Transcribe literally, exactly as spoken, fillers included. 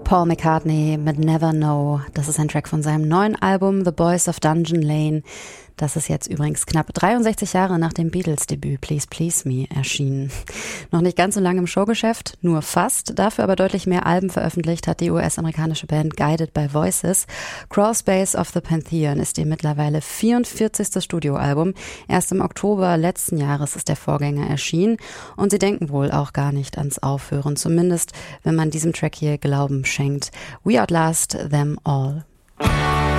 Paul McCartney mit Never Know. Das ist ein Track von seinem neuen Album The Boys of Dungeon Lane. Das ist jetzt übrigens knapp dreiundsechzig Jahre nach dem Beatles-Debüt Please Please Me erschienen. Noch nicht ganz so lange im Showgeschäft, nur fast. Dafür aber deutlich mehr Alben veröffentlicht hat die U S-amerikanische Band Guided by Voices. Crawl Space of the Pantheon ist ihr mittlerweile vierundvierzigste Studioalbum. Erst im Oktober letzten Jahres ist der Vorgänger erschienen. Und sie denken wohl auch gar nicht ans Aufhören. Zumindest, wenn man diesem Track hier Glauben schenkt. We Outlast Them All.